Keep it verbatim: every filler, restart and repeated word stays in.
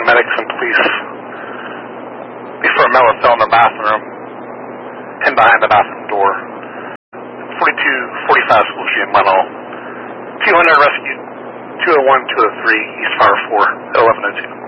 paramedics and police before Mella fell in the bathroom, hid behind the bathroom door. forty-two forty-five School Street in Munhall. two hundred rescued two oh one two oh three East Fire four at eleven oh two.